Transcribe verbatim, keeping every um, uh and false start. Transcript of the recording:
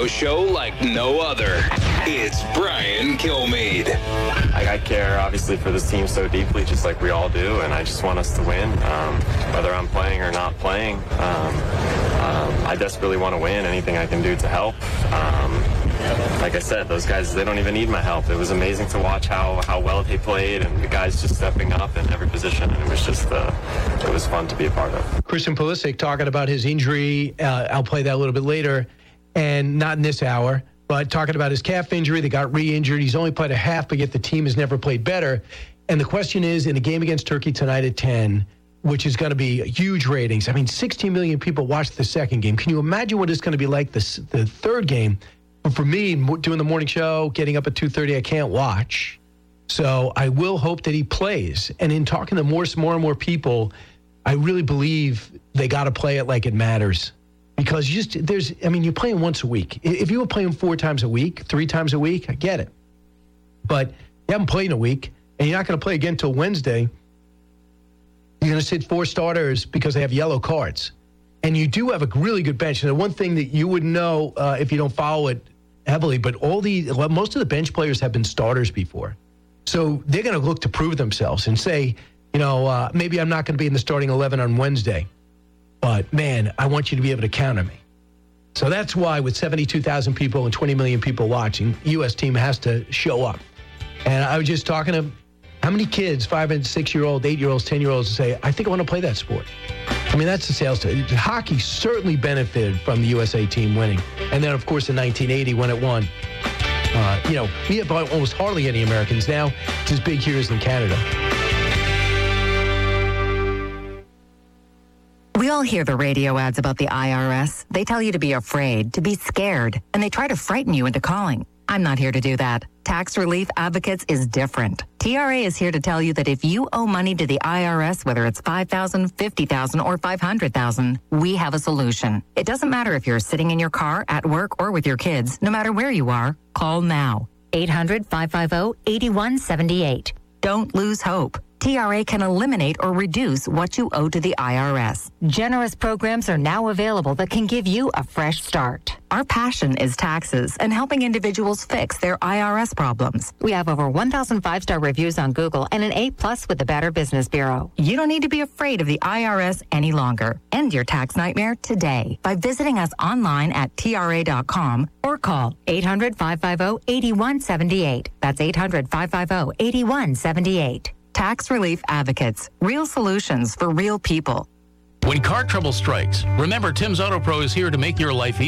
radio show like no other. It's Brian Kilmeade. I, I care, obviously, for this team so deeply, just like we all do, and I just want us to win. Um, whether I'm playing or not playing, um, um, I desperately want to win. Anything I can do to help. Um, like I said, those guys, they don't even need my help. It was amazing to watch how, how well they played, and the guys just stepping up in every position, and it was just, uh, it was fun to be a part of. Christian Pulisic talking about his injury. Uh, I'll play that a little bit later, and not in this hour, but talking about his calf injury. They got re-injured. He's only played a half, but yet the team has never played better. And the question is, in the game against Turkey tonight at ten, which is going to be huge ratings. I mean, sixteen million people watched the second game. Can you imagine what it's going to be like this, the third game? But for me, doing the morning show, getting up at two thirty, I can't watch. So I will hope that he plays. And in talking to more, more and more people, I really believe they got to play it like it matters. Because you just, there's, I mean, you're playing once a week. If you were playing four times a week, three times a week, I get it. But you haven't played in a week, and you're not going to play again until Wednesday. You're going to sit four starters because they have yellow cards. And you do have a really good bench. And the one thing that you wouldn't know uh, if you don't follow it heavily, but all the well, most of the bench players have been starters before. So they're going to look to prove themselves and say, you know, uh, maybe I'm not going to be in the starting eleven on Wednesday, but, man, I want you to be able to count on me. So that's why with seventy-two thousand people and twenty million people watching, the U S team has to show up. And I was just talking to how many kids, five- and six-year-olds, eight-year-olds, ten-year-olds, say, I think I want to play that sport. I mean, that's the sales. T- Hockey certainly benefited from the U S A team winning. And then, of course, in nineteen eighty, when it won. Uh, you know, we have almost hardly any Americans now. It's as big here as in Canada. We all hear the radio ads about the I R S. They tell you to be afraid, to be scared, and they try to frighten you into calling. I'm not here to do that. Tax Relief Advocates is different. T R A is here to tell you that if you owe money to the I R S, whether it's five thousand dollars, fifty thousand dollars, or five hundred thousand dollars, we have a solution. It doesn't matter if you're sitting in your car, at work, or with your kids. No matter where you are, call now. eight hundred, five five zero, eight one seven eight. Don't lose hope. T R A can eliminate or reduce what you owe to the I R S. Generous programs are now available that can give you a fresh start. Our passion is taxes and helping individuals fix their I R S problems. We have over one thousand five-star reviews on Google and an A plus with the Better Business Bureau. You don't need to be afraid of the I R S any longer. End your tax nightmare today by visiting us online at T R A dot com or call eight hundred, five five zero, eight one seven eight. That's eight hundred, five five zero, eight one seven eight. Tax Relief Advocates. Real solutions for real people. When car trouble strikes, remember Tim's Auto Pro is here to make your life easier.